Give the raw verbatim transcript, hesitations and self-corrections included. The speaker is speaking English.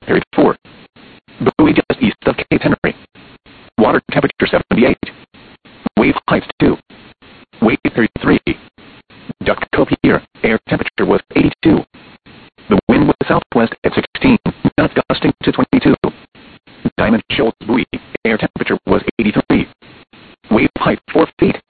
Area four. Buoy just east of Cape Henry. Water temperature seventy-eight. Wave height two. Wave thirty-three. Duck Cove Pier. Air temperature was eighty-two. The wind was southwest at sixteen, knots gusting to twenty-two. Diamond Shoals Buoy. Air temperature was eighty-three. Wave height four feet.